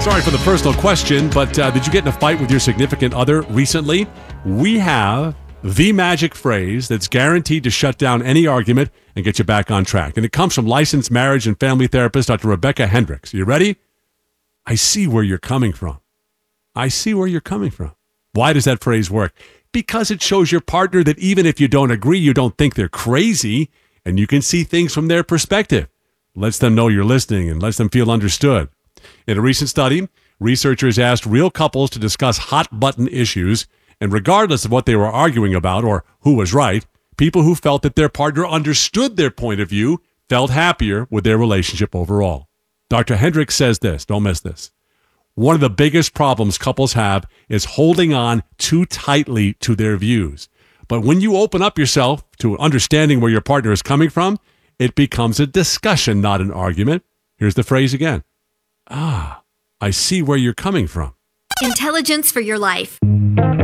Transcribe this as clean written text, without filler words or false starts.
Sorry for the personal question, but did you get in a fight with your significant other recently? We have the magic phrase that's guaranteed to shut down any argument and get you back on track. And it comes from licensed marriage and family therapist Dr. Rebecca Hendricks. You ready? I see where you're coming from. I see where you're coming from. Why does that phrase work? Because it shows your partner that even if you don't agree, you don't think they're crazy, and you can see things from their perspective. Lets them know you're listening and lets them feel understood. In a recent study, researchers asked real couples to discuss hot-button issues, and regardless of what they were arguing about or who was right, people who felt that their partner understood their point of view felt happier with their relationship overall. Dr. Hendricks says this, don't miss this. One of the biggest problems couples have is holding on too tightly to their views. But when you open up yourself to understanding where your partner is coming from, it becomes a discussion, not an argument. Here's the phrase again. I see where you're coming from. Intelligence for your life.